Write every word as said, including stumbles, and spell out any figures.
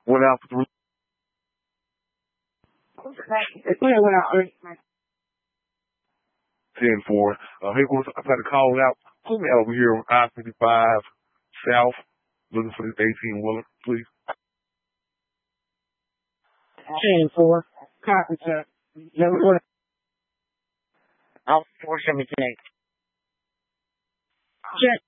Went out for three. ten four. Uh, headquarters, I've had a call out. Pull me out over here on I fifty-five South, looking for this eighteen wheeler, please. ten four. Copy, sir. Number one. Out four seventy-eight. Check.